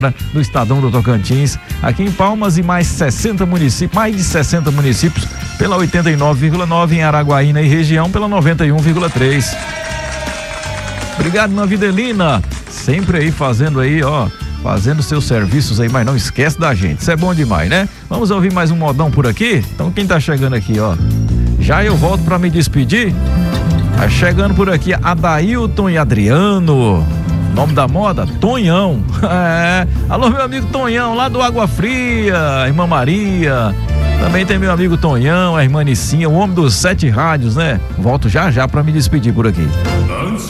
do Estadão do Tocantins, aqui em Palmas e mais de 60 municípios, pela 89,9 em Araguaína e região pela 91,3. Obrigado, Nova Videlina, sempre aí fazendo seus serviços aí, mas não esquece da gente, isso é bom demais, né? Vamos ouvir mais um modão por aqui? Então quem tá chegando aqui, já eu volto pra me despedir. Tá chegando por aqui Adailton e Adriano. Nome da moda? Tonhão. Alô, meu amigo Tonhão, lá do Água Fria, irmã Maria. Também tem meu amigo Tonhão, a irmã Nicinha, o homem dos 7 rádios, né? Volto já pra me despedir por aqui.